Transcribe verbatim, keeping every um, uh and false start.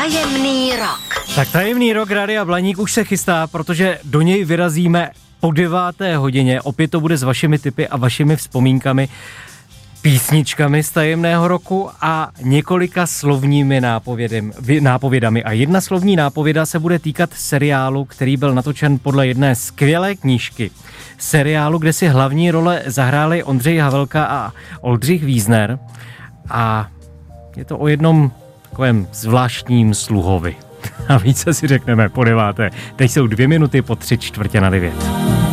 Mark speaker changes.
Speaker 1: Tajemný rok.
Speaker 2: Tak tajemný rok Rádia Blaník už se chystá, protože do něj vyrazíme po deváté hodině. Opět to bude s vašimi tipy a vašimi vzpomínkami, písničkami z tajemného roku a několika slovními nápovědami. A jedna slovní nápověda se bude týkat seriálu, který byl natočen podle jedné skvělé knížky. Seriálu, kde si hlavní role zahráli Ondřej Havelka a Oldřich Vízner. A je to o jednom takovém zvláštním sluhovi. A více si řekneme po deváté. Teď jsou dvě minuty po tři čtvrtě na devět.